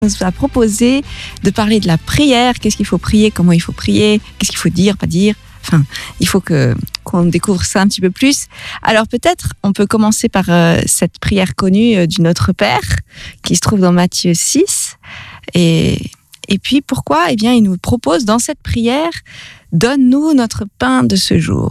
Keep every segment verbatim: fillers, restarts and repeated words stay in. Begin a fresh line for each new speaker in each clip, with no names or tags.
nous a proposé de parler de la prière, qu'est-ce qu'il faut prier, comment il faut prier, qu'est-ce qu'il faut dire, pas dire. Enfin, il faut que, qu'on découvre ça un petit peu plus. Alors peut-être, on peut commencer par euh, cette prière connue euh, du Notre Père, qui se trouve dans Matthieu six. Et, et puis pourquoi ? Eh bien, il nous propose dans cette prière, « Donne-nous notre pain de ce jour ».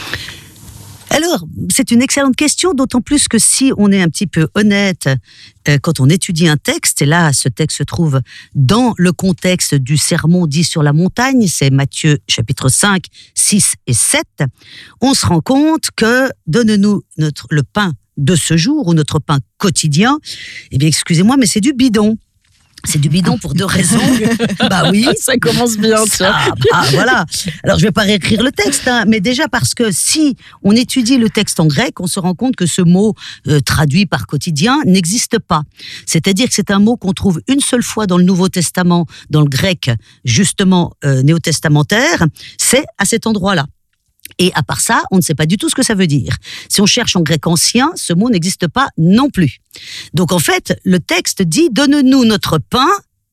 Alors, c'est une excellente question, d'autant plus que si on est un petit peu honnête, euh, quand on étudie un texte, et là, ce texte se trouve dans le contexte du sermon dit sur la montagne, c'est Matthieu chapitre cinq, six et sept, on se rend compte que « donne-nous notre, le pain de ce jour » ou notre pain quotidien, eh bien, excusez-moi, mais c'est du bidon. C'est du bidon pour deux raisons. Bah oui.
Ça commence bien, ça.
Ah, bah, voilà. Alors, je vais pas réécrire le texte, hein, mais déjà parce que si on étudie le texte en grec, on se rend compte que ce mot euh, traduit par quotidien n'existe pas. C'est-à-dire que c'est un mot qu'on trouve une seule fois dans le Nouveau Testament, dans le grec, justement, euh, néo-testamentaire, c'est à cet endroit-là. Et à part ça, on ne sait pas du tout ce que ça veut dire. Si on cherche en grec ancien, ce mot n'existe pas non plus. Donc en fait, le texte dit « Donne-nous notre pain »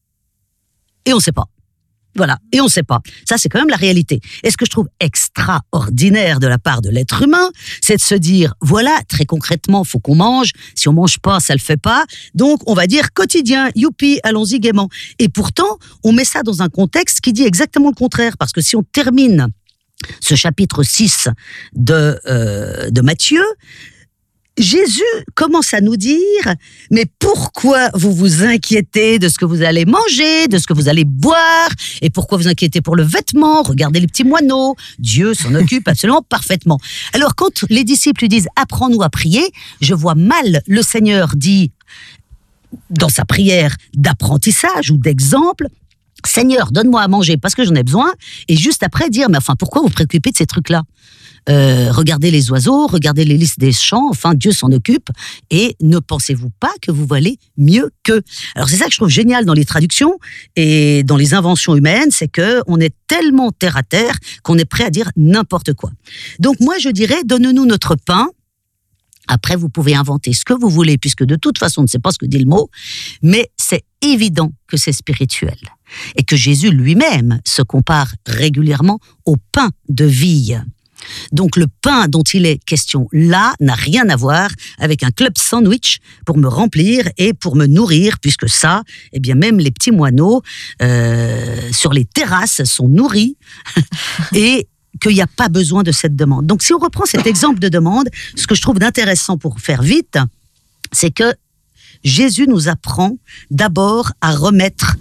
et on ne sait pas. Voilà, et on ne sait pas. Ça, c'est quand même la réalité. Et ce que je trouve extraordinaire de la part de l'être humain, c'est de se dire « Voilà, très concrètement, il faut qu'on mange. Si on ne mange pas, ça ne le fait pas. Donc, on va dire quotidien, youpi, allons-y gaiement. » Et pourtant, on met ça dans un contexte qui dit exactement le contraire. Parce que si on termine ce chapitre six de, euh, de Matthieu, Jésus commence à nous dire « Mais pourquoi vous vous inquiétez de ce que vous allez manger, de ce que vous allez boire, et pourquoi vous inquiétez pour le vêtement? Regardez les petits moineaux, Dieu s'en occupe absolument parfaitement. » Alors quand les disciples lui disent « Apprends-nous à prier », je vois mal le Seigneur dit dans sa prière d'apprentissage ou d'exemple, Seigneur, donne-moi à manger parce que j'en ai besoin, et juste après dire, mais enfin, pourquoi vous vous préoccupez de ces trucs-là ? euh, Regardez les oiseaux, regardez les listes des champs, enfin, Dieu s'en occupe, et ne pensez-vous pas que vous valez mieux qu'eux ? Alors, c'est ça que je trouve génial dans les traductions et dans les inventions humaines, c'est qu'on est tellement terre à terre qu'on est prêt à dire n'importe quoi. Donc, moi, je dirais, donne-nous notre pain. Après, vous pouvez inventer ce que vous voulez, puisque de toute façon, on ne sait pas ce que dit le mot, mais c'est évident que c'est spirituel. Et que Jésus lui-même se compare régulièrement au pain de vie. Donc le pain dont il est question là n'a rien à voir avec un club sandwich pour me remplir et pour me nourrir, puisque ça, eh bien même les petits moineaux euh, sur les terrasses sont nourris et qu'il n'y a pas besoin de cette demande. Donc si on reprend cet exemple de demande, ce que je trouve d'intéressant pour faire vite, c'est que Jésus nous apprend d'abord à remettre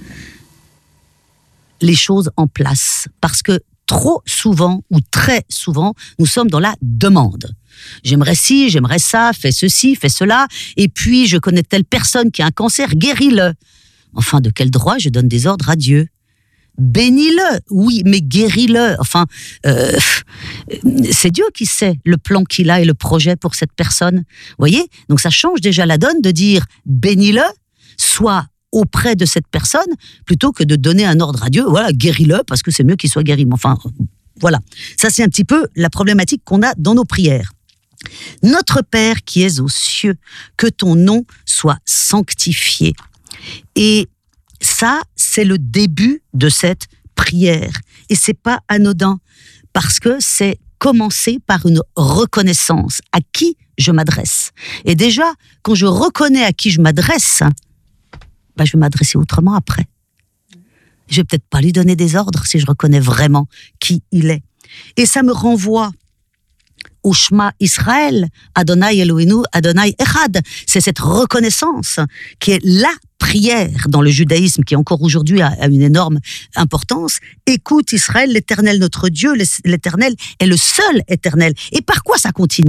les choses en place. Parce que trop souvent, ou très souvent, nous sommes dans la demande. J'aimerais ci, j'aimerais ça, fais ceci, fais cela, et puis je connais telle personne qui a un cancer, guéris-le. Enfin, de quel droit je donne des ordres à Dieu ? Bénis-le, oui, mais guéris-le. Enfin, euh, c'est Dieu qui sait le plan qu'il a et le projet pour cette personne. Vous voyez ? Donc ça change déjà la donne de dire bénis-le, soit auprès de cette personne, plutôt que de donner un ordre à Dieu. Voilà, guéris-le, parce que c'est mieux qu'il soit guéri. Enfin, voilà. Ça, c'est un petit peu la problématique qu'on a dans nos prières. Notre Père qui es aux cieux, que ton nom soit sanctifié. Et ça, c'est le début de cette prière. Et c'est pas anodin, parce que c'est commencer par une reconnaissance. À qui je m'adresse ? Et déjà, quand je reconnais à qui je m'adresse, bah, je vais m'adresser autrement après. Je vais peut-être pas lui donner des ordres si je reconnais vraiment qui il est. Et ça me renvoie au Shema Israël, Adonai Eloheinu, Adonai Echad. C'est cette reconnaissance qui est la prière dans le judaïsme, qui encore aujourd'hui a, a une énorme importance. Écoute Israël, l'Éternel notre Dieu, l'Éternel est le seul éternel. Et par quoi ça continue ?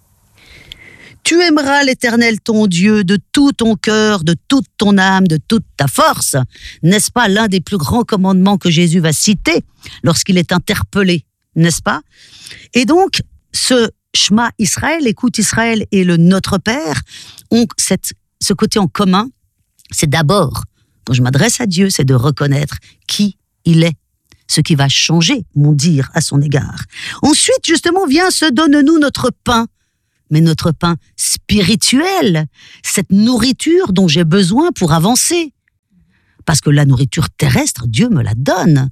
Tu aimeras l'Éternel ton Dieu de tout ton cœur, de toute ton âme, de toute ta force. N'est-ce pas l'un des plus grands commandements que Jésus va citer lorsqu'il est interpellé, n'est-ce pas ? Et donc, ce Shema Israël, écoute Israël et le Notre Père ont cette, ce côté en commun. C'est d'abord, quand je m'adresse à Dieu, c'est de reconnaître qui il est, ce qui va changer mon dire à son égard. Ensuite, justement, vient ce « donne-nous notre pain ». Mais notre pain spirituel, cette nourriture dont j'ai besoin pour avancer. parce que la nourriture terrestre, Dieu me la donne.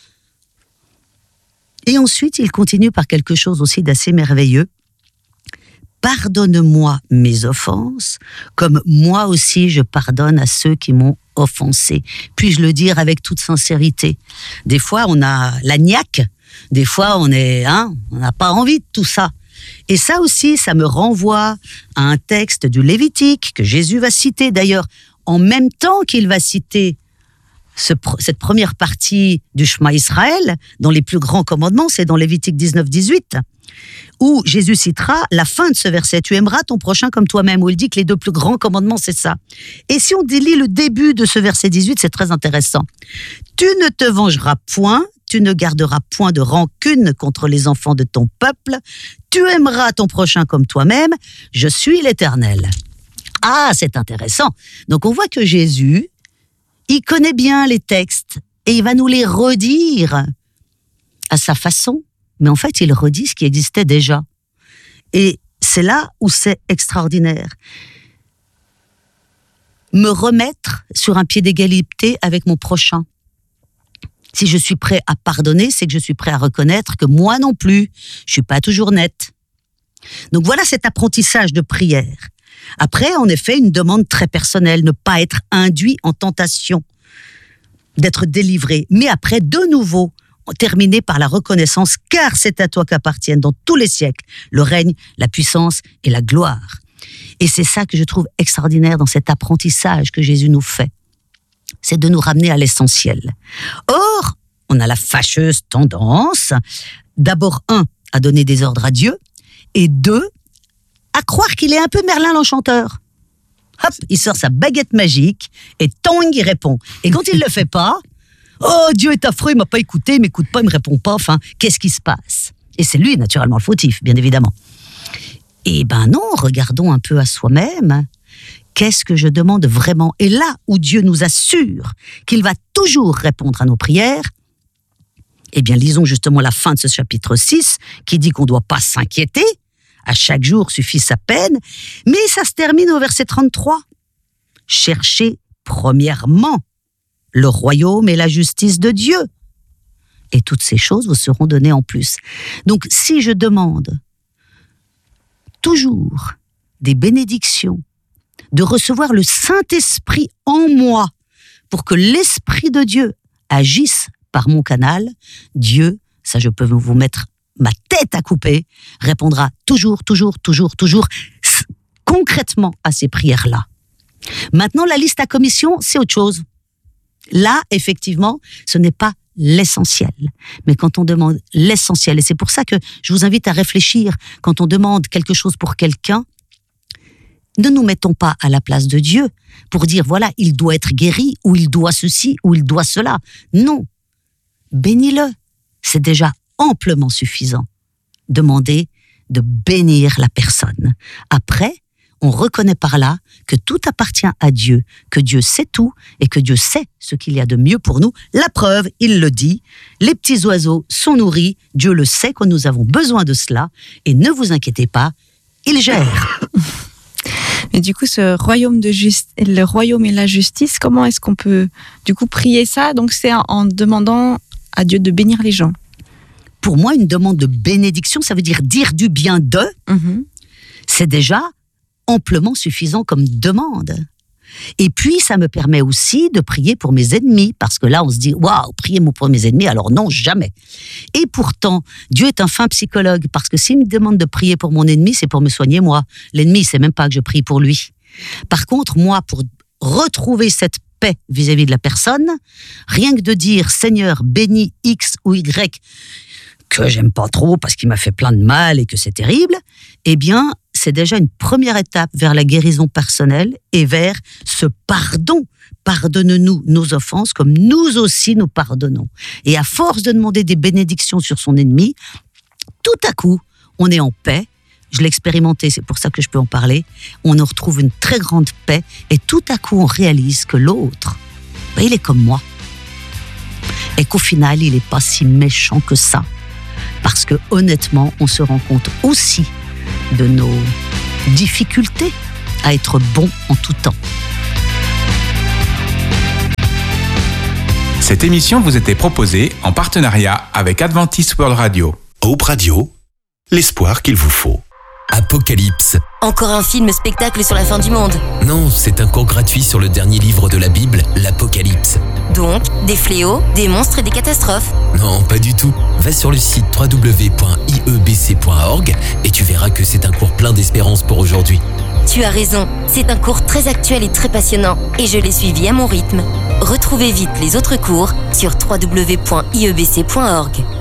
Et ensuite, il continue par quelque chose aussi d'assez merveilleux. Pardonne-moi mes offenses, comme moi aussi je pardonne à ceux qui m'ont offensé. Puis-je le dire avec toute sincérité? Des fois, on a la niaque, des fois, on est, hein, on n'a pas envie de tout ça. Et ça aussi, ça me renvoie à un texte du Lévitique que Jésus va citer d'ailleurs en même temps qu'il va citer ce, cette première partie du Shema Israël, dans les plus grands commandements, c'est dans Lévitique dix-neuf dix-huit, où Jésus citera la fin de ce verset, tu aimeras ton prochain comme toi-même, où il dit que les deux plus grands commandements, c'est ça. Et si on délie le début de ce verset dix-huit, c'est très intéressant. Tu ne te vengeras point, tu ne garderas point de rancune contre les enfants de ton peuple, tu aimeras ton prochain comme toi-même, je suis l'Éternel. Ah, c'est intéressant. Donc on voit que Jésus, il connaît bien les textes et il va nous les redire à sa façon, mais en fait il redit ce qui existait déjà. Et c'est là où c'est extraordinaire. Me remettre sur un pied d'égalité avec mon prochain. Si je suis prêt à pardonner, c'est que je suis prêt à reconnaître que moi non plus, je suis pas toujours nette. Donc voilà cet apprentissage de prière. Après, en effet, une demande très personnelle, ne pas être induit en tentation, d'être délivré. Mais après, de nouveau, terminer par la reconnaissance, car c'est à toi qu'appartiennent dans tous les siècles le règne, la puissance et la gloire. Et c'est ça que je trouve extraordinaire dans cet apprentissage que Jésus nous fait. C'est de nous ramener à l'essentiel. Or, on a la fâcheuse tendance, d'abord, un, à donner des ordres à Dieu, et deux, à croire qu'il est un peu Merlin l'Enchanteur. Hop, il sort sa baguette magique, et tong, il répond. Et quand il ne le fait pas, oh, Dieu est affreux, il ne m'a pas écouté, il ne m'écoute pas, il ne me répond pas, enfin, qu'est-ce qui se passe? Et c'est lui, naturellement, le fautif, bien évidemment. Eh ben non, regardons un peu à soi-même. Qu'est-ce que je demande vraiment? Et là où Dieu nous assure qu'il va toujours répondre à nos prières, eh bien, lisons justement la fin de ce chapitre six, qui dit qu'on ne doit pas s'inquiéter, à chaque jour suffit sa peine, mais ça se termine au verset trente-trois. Cherchez premièrement le royaume et la justice de Dieu, et toutes ces choses vous seront données en plus. Donc, si je demande toujours des bénédictions, de recevoir le Saint-Esprit en moi pour que l'Esprit de Dieu agisse par mon canal, Dieu, ça je peux vous mettre ma tête à couper, répondra toujours, toujours, toujours, toujours concrètement à ces prières-là. Maintenant, la liste à commission, c'est autre chose. Là, effectivement, ce n'est pas l'essentiel. Mais quand on demande l'essentiel, et c'est pour ça que je vous invite à réfléchir, quand on demande quelque chose pour quelqu'un, ne nous mettons pas à la place de Dieu pour dire, voilà, il doit être guéri, ou il doit ceci, ou il doit cela. Non. Bénis-le. C'est déjà amplement suffisant. Demandez de bénir la personne. Après, on reconnaît par là que tout appartient à Dieu, que Dieu sait tout et que Dieu sait ce qu'il y a de mieux pour nous. La preuve, il le dit, les petits oiseaux sont nourris, Dieu le sait que nous avons besoin de cela, et ne vous inquiétez pas, il gère.
Mais du coup, ce royaume de juste, le royaume et la justice, comment est-ce qu'on peut du coup prier ça? Donc c'est en demandant à Dieu de bénir les gens.
Pour moi, une demande de bénédiction, ça veut dire dire du bien d'eux. Mm-hmm. C'est déjà amplement suffisant comme demande. Et puis, ça me permet aussi de prier pour mes ennemis, parce que là, on se dit, waouh, priez pour mes ennemis, alors non, jamais. Et pourtant, Dieu est un fin psychologue, parce que s'il me demande de prier pour mon ennemi, c'est pour me soigner moi. L'ennemi, il ne sait même pas que je prie pour lui. Par contre, moi, pour retrouver cette paix vis-à-vis de la personne, rien que de dire, Seigneur, bénis X ou Y, que j'aime pas trop parce qu'il m'a fait plein de mal et que c'est terrible, eh bien, c'est déjà une première étape vers la guérison personnelle et vers ce pardon. Pardonne-nous nos offenses comme nous aussi nous pardonnons. Et à force de demander des bénédictions sur son ennemi, tout à coup, on est en paix. Je l'ai expérimenté, c'est pour ça que je peux en parler. On en retrouve une très grande paix et tout à coup, on réalise que l'autre, ben, il est comme moi. Et qu'au final, il n'est pas si méchant que ça. Parce que honnêtement, on se rend compte aussi de nos difficultés à être bon en tout temps.
Cette émission vous était proposée en partenariat avec Adventist World Radio.
Hope Radio, l'espoir qu'il vous faut.
Apocalypse.
Encore un film spectacle sur la fin du monde.
Non, c'est un cours gratuit sur le dernier livre de la Bible, l'Apocalypse.
Donc, des fléaux, des monstres et des catastrophes.
Non, pas du tout. Va sur le site w w w point i e b c point org et tu verras que c'est un cours plein d'espérance pour aujourd'hui.
Tu as raison, c'est un cours très actuel et très passionnant, et je l'ai suivi à mon rythme. Retrouvez vite les autres cours sur w w w point i e b c point org.